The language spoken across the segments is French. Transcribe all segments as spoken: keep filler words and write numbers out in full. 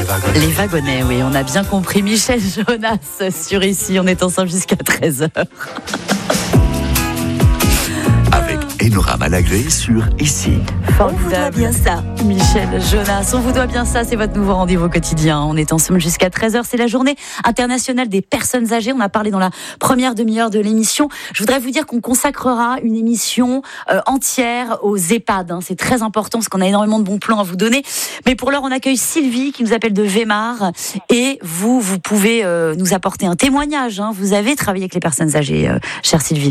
wagonnets. Les wagonnets, oui, on a bien compris. Michel Jonas sur Ici, on est ensemble jusqu'à treize heures. Avec Enora Malagré sur Ici. On vous doit bien ça, Michel Jonas. On vous doit bien ça, c'est votre nouveau rendez-vous quotidien. On est ensemble jusqu'à treize heures. C'est la journée internationale des personnes âgées. On a parlé dans la première demi-heure de l'émission. Je voudrais vous dire qu'on consacrera une émission euh, entière aux EHPAD. Hein. C'est très important parce qu'on a énormément de bons plans à vous donner. Mais pour l'heure, on accueille Sylvie qui nous appelle de Weimar. Et vous, vous pouvez euh, nous apporter un témoignage. Hein. Vous avez travaillé avec les personnes âgées, euh, chère Sylvie.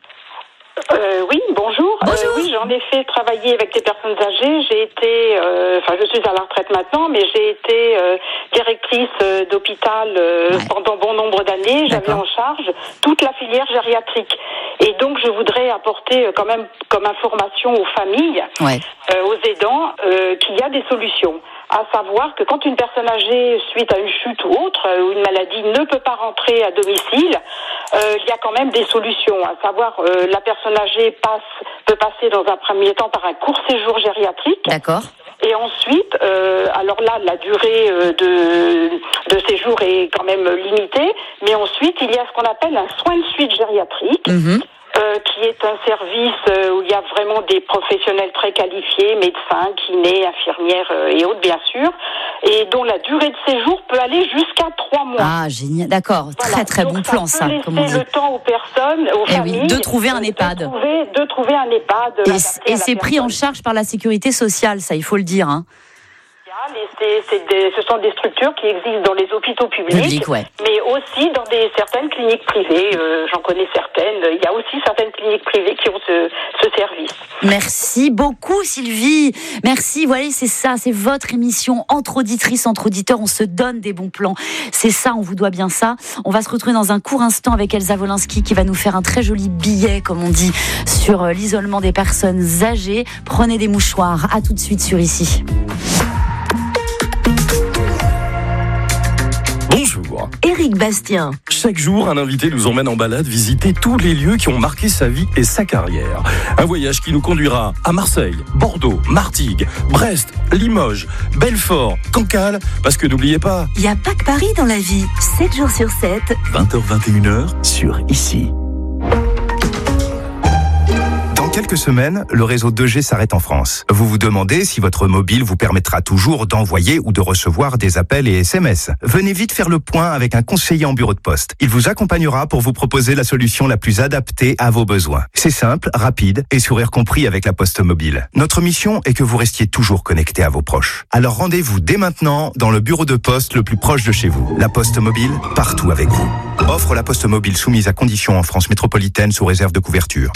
Euh, oui, bonjour. Bonjour. Euh, oui, j'en ai fait travailler avec des personnes âgées. J'ai été, euh, enfin, je suis à la retraite maintenant, mais j'ai été euh, directrice euh, d'hôpital euh, ouais. pendant bon nombre d'années. J'avais en charge toute la filière gériatrique. Et donc, je voudrais apporter euh, quand même comme information aux familles, ouais. euh, aux aidants, euh, qu'il y a des solutions. À savoir que quand une personne âgée, suite à une chute ou autre, ou une maladie, ne peut pas rentrer à domicile, euh, il y a quand même des solutions. À savoir, euh, la personne âgée passe, peut passer dans un premier temps par un court séjour gériatrique. D'accord. Et ensuite, euh, alors là, la durée euh, de, de séjour est quand même limitée, mais ensuite, il y a ce qu'on appelle un soin de suite gériatrique. Mmh. Euh, qui est un service euh, où il y a vraiment des professionnels très qualifiés, médecins, kinés, infirmières euh, et autres bien sûr, et dont la durée de séjour peut aller jusqu'à trois mois. Ah génial, d'accord, voilà. Très très Donc, bon ça plan ça. Comme on dit. Le temps aux personnes, aux et familles, oui, de trouver un EHPAD. De trouver, de trouver un EHPAD. Et, et c'est pris en charge par la sécurité sociale, ça il faut le dire. Hein. Et c'est, c'est des, ce sont des structures qui existent dans les hôpitaux publics, Public, ouais. mais aussi dans des, certaines cliniques privées. Euh, j'en connais certaines. Il y a aussi certaines cliniques privées qui ont ce, ce service. Merci beaucoup, Sylvie. Merci. Voilà, c'est ça, c'est votre émission. Entre auditrices, entre auditeurs, on se donne des bons plans. C'est ça, on vous doit bien ça. On va se retrouver dans un court instant avec Elsa Wolinski qui va nous faire un très joli billet, comme on dit, sur l'isolement des personnes âgées. Prenez des mouchoirs. À tout de suite sur Ici. Bonjour. Éric Bastien. Chaque jour, un invité nous emmène en balade visiter tous les lieux qui ont marqué sa vie et sa carrière. Un voyage qui nous conduira à Marseille, Bordeaux, Martigues, Brest, Limoges, Belfort, Cancale, parce que n'oubliez pas... Il n'y a pas que Paris dans la vie. sept jours sur sept. vingt heures vingt et une heures sur Ici. Dans quelques semaines, le réseau deux G s'arrête en France. Vous vous demandez si votre mobile vous permettra toujours d'envoyer ou de recevoir des appels et S M S. Venez vite faire le point avec un conseiller en bureau de poste. Il vous accompagnera pour vous proposer la solution la plus adaptée à vos besoins. C'est simple, rapide et sourire compris avec la Poste Mobile. Notre mission est que vous restiez toujours connecté à vos proches. Alors rendez-vous dès maintenant dans le bureau de poste le plus proche de chez vous. La Poste Mobile, partout avec vous. Offre la Poste Mobile soumise à conditions en France métropolitaine sous réserve de couverture.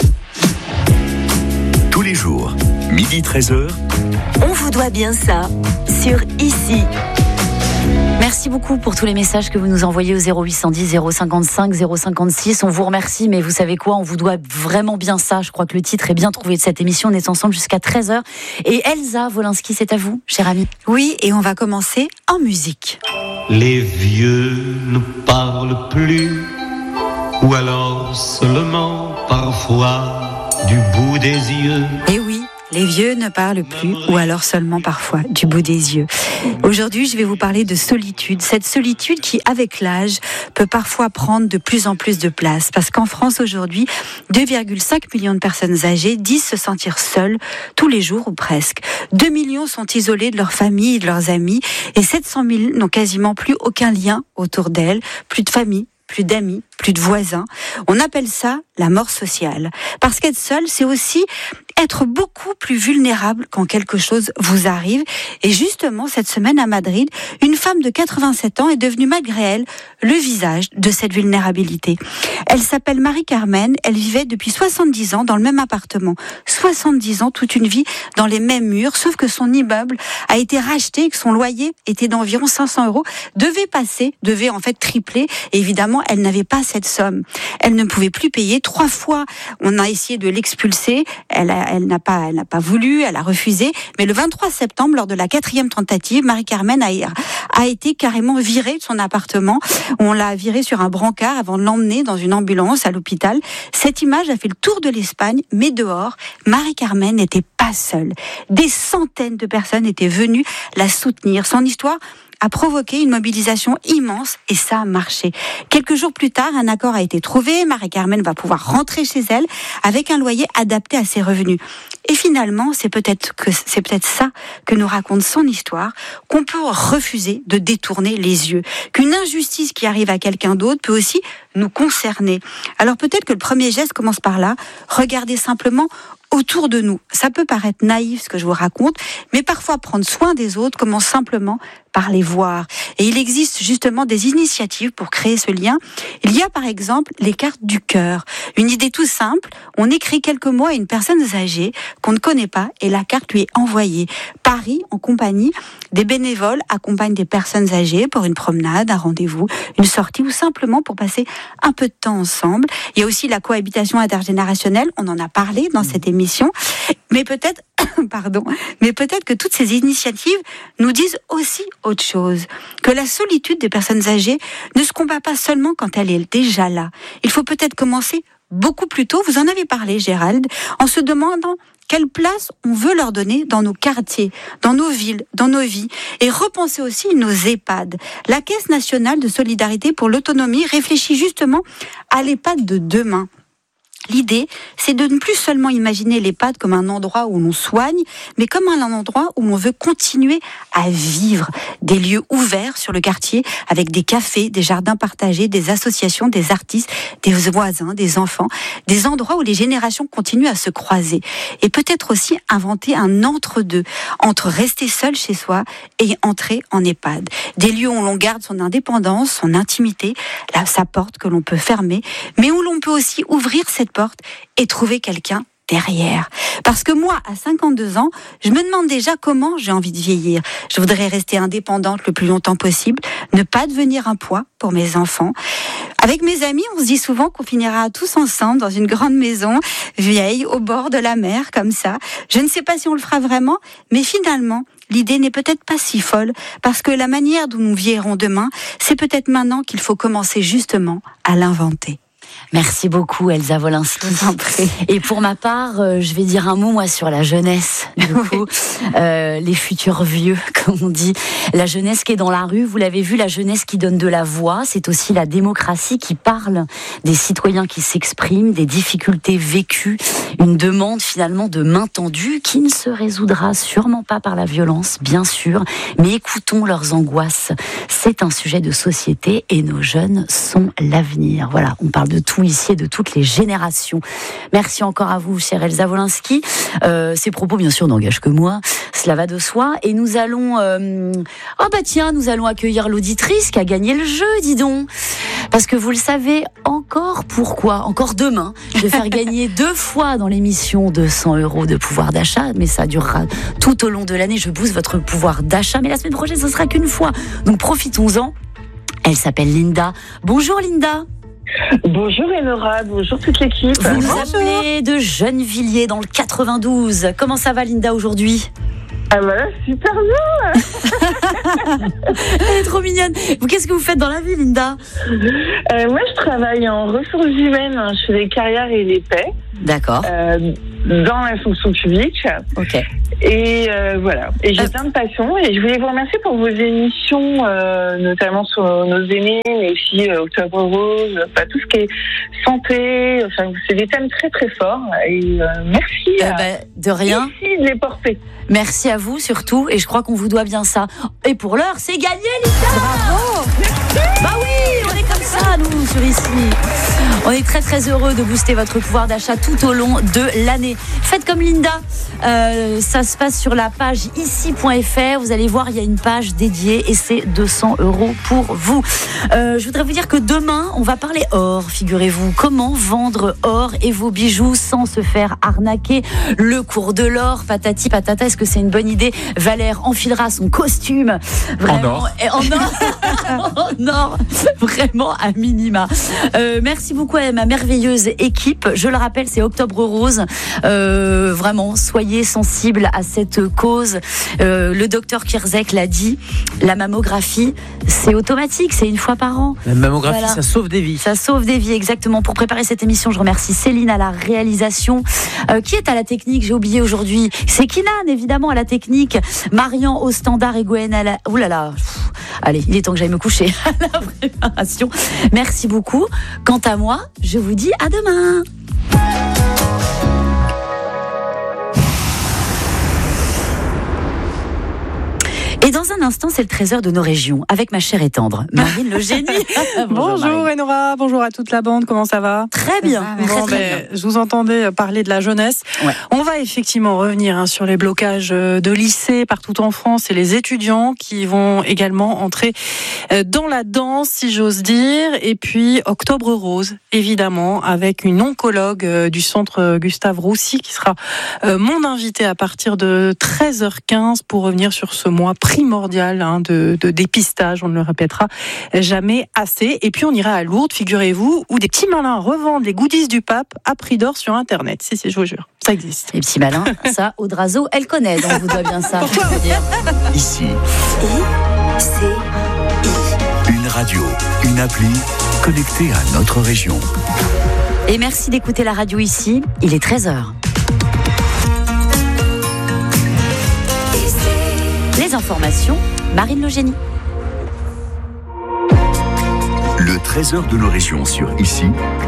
Tous les jours, midi treize heures. On vous doit bien ça sur Ici. Merci beaucoup pour tous les messages que vous nous envoyez au zéro huit cent dix, zéro cinquante-cinq, zéro cinquante-six. On vous remercie, mais vous savez quoi, on vous doit vraiment bien ça. Je crois que le titre est bien trouvé de cette émission. On est ensemble jusqu'à treize heures. Et Elsa Wolinski, c'est à vous, chère amie. Oui, et on va commencer en musique. Les vieux ne parlent plus, ou alors seulement parfois du bout des yeux. Et oui, les vieux ne parlent plus, ou alors seulement parfois du bout des yeux. Aujourd'hui, je vais vous parler de solitude. Cette solitude qui, avec l'âge, peut parfois prendre de plus en plus de place. Parce qu'en France, aujourd'hui, deux virgule cinq millions de personnes âgées disent se sentir seules tous les jours ou presque. deux millions sont isolés de leur famille et de leurs amis. Et sept cent mille n'ont quasiment plus aucun lien autour d'elles, plus de famille, plus d'amis, plus de voisins. On appelle ça la mort sociale. Parce qu'être seul, c'est aussi être beaucoup plus vulnérable quand quelque chose vous arrive. Et justement, cette semaine à Madrid, une femme de quatre-vingt-sept ans est devenue malgré elle le visage de cette vulnérabilité. Elle s'appelle Marie-Carmen, elle vivait depuis soixante-dix ans dans le même appartement. soixante-dix ans, toute une vie dans les mêmes murs, sauf que son immeuble a été racheté et que son loyer était d'environ cinq cents euros, devait passer, devait en fait tripler. Et évidemment, elle n'avait pas cette somme. Elle ne pouvait plus payer. Trois fois, on a essayé de l'expulser. Elle, a, elle n'a pas, elle n'a pas voulu, elle a refusé. Mais le vingt-trois septembre, lors de la quatrième tentative, Marie-Carmen a, a été carrément virée de son appartement. On l'a virée sur un brancard avant de l'emmener dans une ambulance à l'hôpital. Cette image a fait le tour de l'Espagne, mais dehors, Marie-Carmen n'était pas seule. Des centaines de personnes étaient venues la soutenir. Son histoire a provoqué une mobilisation immense et ça a marché. Quelques jours plus tard, un accord a été trouvé. Marie-Carmen va pouvoir rentrer chez elle avec un loyer adapté à ses revenus. Et finalement, c'est peut-être que c'est peut-être ça que nous raconte son histoire, qu'on peut refuser de détourner les yeux, qu'une injustice qui arrive à quelqu'un d'autre peut aussi nous concerner. Alors peut-être que le premier geste commence par là, regardez simplement autour de nous. Ça peut paraître naïf ce que je vous raconte, mais parfois prendre soin des autres commence simplement par les voir. Et il existe justement des initiatives pour créer ce lien. Il y a par exemple les cartes du cœur. Une idée tout simple, on écrit quelques mots à une personne âgée qu'on ne connaît pas et la carte lui est envoyée. Paris, en compagnie, des bénévoles accompagnent des personnes âgées pour une promenade, un rendez-vous, une sortie ou simplement pour passer un peu de temps ensemble. Il y a aussi la cohabitation intergénérationnelle, on en a parlé dans cette émission, mais peut-être pardon, mais peut-être que toutes ces initiatives nous disent aussi autre chose, que la solitude des personnes âgées ne se combat pas seulement quand elle est déjà là. Il faut peut-être commencer beaucoup plus tôt, vous en avez parlé Gérald, en se demandant quelle place on veut leur donner dans nos quartiers, dans nos villes, dans nos vies, et repenser aussi nos EHPAD. La Caisse nationale de solidarité pour l'autonomie réfléchit justement à l'EHPAD de demain. L'idée, c'est de ne plus seulement imaginer l'EHPAD comme un endroit où l'on soigne, mais comme un endroit où l'on veut continuer à vivre. Des lieux ouverts sur le quartier, avec des cafés, des jardins partagés, des associations, des artistes, des voisins, des enfants, des endroits où les générations continuent à se croiser. Et peut-être aussi inventer un entre-deux, entre rester seul chez soi et entrer en EHPAD. Des lieux où l'on garde son indépendance, son intimité, là, sa porte que l'on peut fermer, mais où l'on peut aussi ouvrir cette porte et trouver quelqu'un derrière. Parce que moi, à cinquante-deux ans, je me demande déjà comment j'ai envie de vieillir. Je voudrais rester indépendante le plus longtemps possible, ne pas devenir un poids pour mes enfants. Avec mes amis, on se dit souvent qu'on finira tous ensemble dans une grande maison, vieille, au bord de la mer, comme ça. Je ne sais pas si on le fera vraiment, mais finalement, l'idée n'est peut-être pas si folle, parce que la manière dont nous vieillirons demain, c'est peut-être maintenant qu'il faut commencer justement à l'inventer. Merci beaucoup Elsa Wolinski. Et pour ma part, euh, je vais dire un mot moi sur la jeunesse. Du coup, euh, les futurs vieux, comme on dit. La jeunesse qui est dans la rue, vous l'avez vu, la jeunesse qui donne de la voix. C'est aussi la démocratie qui parle, des citoyens qui s'expriment, des difficultés vécues, une demande finalement de main tendue qui ne se résoudra sûrement pas par la violence, bien sûr, mais écoutons leurs angoisses. C'est un sujet de société et nos jeunes sont l'avenir. Voilà, on parle de tout ici et de toutes les générations. Merci encore à vous, chère Elsa Wolinski. Euh, ces propos, bien sûr, n'engagent que moi. Cela va de soi. Et nous allons... Euh... Oh bah tiens, nous allons accueillir l'auditrice qui a gagné le jeu, dis donc. Parce que vous le savez, encore pourquoi Encore demain, je vais faire gagner deux fois dans l'émission deux cents euros de pouvoir d'achat. Mais ça durera tout au long de l'année. Je booste votre pouvoir d'achat. Mais la semaine prochaine, ce sera qu'une fois. Donc profitons-en. Elle s'appelle Linda. Bonjour Linda. Bonjour Elora, bonjour toute l'équipe. Vous nous bonjour. appelez de Gennevilliers dans le quatre-vingt-douze. Comment ça va Linda aujourd'hui ? Ah voilà, super bien. Elle est trop mignonne. Vous, qu'est-ce que vous faites dans la vie Linda ? euh, Moi je travaille en ressources humaines, hein. Je fais les carrières et les paix. D'accord. Euh, dans la fonction publique. Ok. Et euh, voilà. Et j'ai euh... plein de passions. Et je voulais vous remercier pour vos émissions, euh, notamment sur nos aînés, mais aussi euh, Octobre Rose, enfin tout ce qui est santé. Enfin, c'est des thèmes très très forts. Et euh, merci. Euh, bah, de rien. Merci de les porter. Merci à vous surtout. Et je crois qu'on vous doit bien ça. Et pour l'heure, c'est gagné, Linda. Bravo. Bah oui, on est comme ça, nous, sur ici. On est très très heureux de booster votre pouvoir d'achat tout au long de l'année. Faites comme Linda. Euh, ça se passe sur la page ici point f r. Vous allez voir, il y a une page dédiée et c'est deux cents euros pour vous. Euh, je voudrais vous dire que demain, on va parler or, figurez-vous. Comment vendre or et vos bijoux sans se faire arnaquer. Le cours de l'or, patati patata. Est-ce que c'est une bonne idée ? Valère enfilera son costume. Vraiment, en or. Et en or. En or. Vraiment à minima. Euh, merci beaucoup. beaucoup à ma merveilleuse équipe. Je le rappelle, c'est Octobre Rose. Euh, vraiment, soyez sensibles à cette cause. Euh, le docteur Kierzek l'a dit, la mammographie, c'est automatique, c'est une fois par an. La mammographie, Voilà. ça sauve des vies. Ça sauve des vies, exactement. Pour préparer cette émission, je remercie Céline à la réalisation. Euh, qui est à la technique? J'ai oublié aujourd'hui. C'est Kinan, évidemment, à la technique. Marian au standard et Gwen à la... Ouh là là. Pff. Allez, il est temps que j'aille me coucher à la préparation. Merci beaucoup. Quant à moi, je vous dis à demain. Et dans un instant, c'est le trésor de nos régions, avec ma chère et tendre, Marine Le Génie. Bonjour, bonjour Enora, bonjour à toute la bande, comment ça va? Très bien. Bon, très, très ben, bien. Je vous entendais parler de la jeunesse. Ouais. On va effectivement revenir hein, sur les blocages de lycées partout en France et les étudiants qui vont également entrer dans la danse, si j'ose dire. Et puis Octobre Rose, évidemment, avec une oncologue du centre Gustave Roussy qui sera mon invitée à partir de treize heures quinze pour revenir sur ce mois primordial hein, de, de dépistage, on ne le répétera jamais assez. Et puis on ira à Lourdes, figurez-vous, où des petits malins revendent les goodies du pape à prix d'or sur Internet. Si, si, je vous jure, ça existe. Les petits malins, ça, Audrazo, elle connaît, donc vous doit bien ça. Pourquoi je veux dire. Ici, I, C, I. une radio, une appli connectée à notre région. Et merci d'écouter la radio ici. Il est treize heures. Les informations, Marine Le Génie. Le trésor de nos régions sur Ici,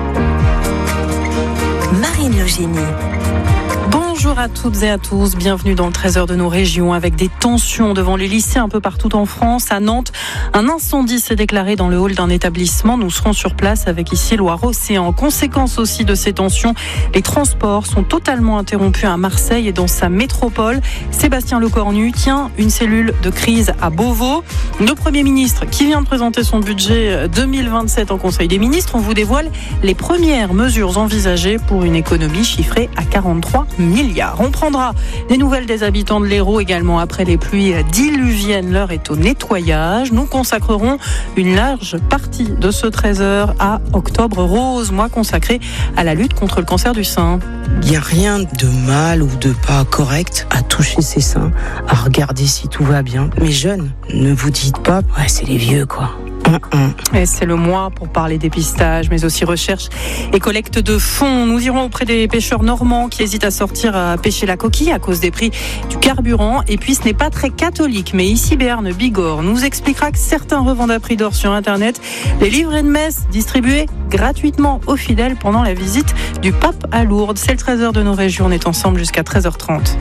Marine Le Génie. Bonjour à toutes et à tous, bienvenue dans le trésor de nos régions avec des tensions devant les lycées un peu partout en France. À Nantes, un incendie s'est déclaré dans le hall d'un établissement. Nous serons sur place avec ici Loire-Océan. Conséquence aussi de ces tensions, les transports sont totalement interrompus à Marseille et dans sa métropole. Sébastien Lecornu tient une cellule de crise à Beauvau. Le Premier ministre qui vient de présenter son budget deux mille vingt-sept en Conseil des ministres, on vous dévoile les premières mesures envisagées pour une économie chiffrée à quarante-trois milliards. On prendra des nouvelles des habitants de l'Hérault également après les pluies diluviennes. L'heure est au nettoyage. Nous consacrerons une large partie de ce trésor à Octobre Rose, mois consacré à la lutte contre le cancer du sein. Il n'y a rien de mal ou de pas correct à toucher ses seins, à regarder si tout va bien. Mais jeunes, ne vous dites pas, ouais, c'est les vieux quoi. Et c'est le mois pour parler dépistage, mais aussi recherche et collecte de fonds. Nous irons auprès des pêcheurs normands qui hésitent à sortir à pêcher la coquille à cause des prix du carburant. Et puis ce n'est pas très catholique, mais ici Béarn Bigorre nous expliquera que certains revendent à prix d'or sur Internet les livrets de messe distribués gratuitement aux fidèles pendant la visite du pape à Lourdes. C'est le trésor de nos régions, on est ensemble jusqu'à treize heures trente.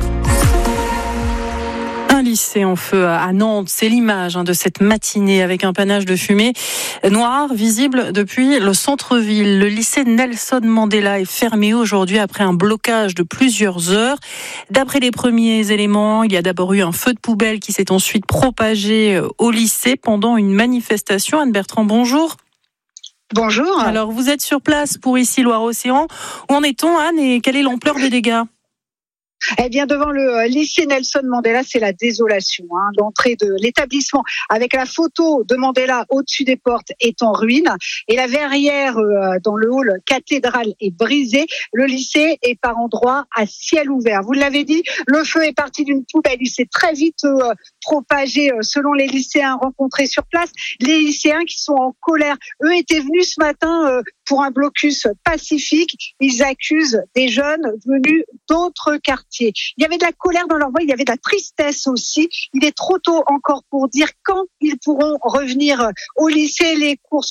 Un lycée en feu à Nantes, c'est l'image hein, de cette matinée avec un panache de fumée noire visible depuis le centre-ville. Le lycée Nelson Mandela est fermé aujourd'hui après un blocage de plusieurs heures. D'après les premiers éléments, il y a d'abord eu un feu de poubelle qui s'est ensuite propagé au lycée pendant une manifestation. Anne Bertrand, bonjour. Bonjour. Alors vous êtes sur place pour ici Loire-Océan. Où en est-on, Anne, et quelle est l'ampleur des dégâts ? Eh bien, devant le lycée Nelson Mandela, c'est la désolation. Hein. L'entrée de l'établissement, avec la photo de Mandela au-dessus des portes, est en ruine. Et la verrière euh, dans le hall cathédrale est brisée. Le lycée est par endroits à ciel ouvert. Vous l'avez dit, le feu est parti d'une poubelle. Il s'est très vite euh, propagé euh, selon les lycéens rencontrés sur place. Les lycéens qui sont en colère, eux étaient venus ce matin euh, pour un blocus pacifique. Ils accusent des jeunes venus d'autres quartiers. Il y avait de la colère dans leur voix, il y avait de la tristesse aussi. Il est trop tôt encore pour dire quand ils pourront revenir au lycée. Les cours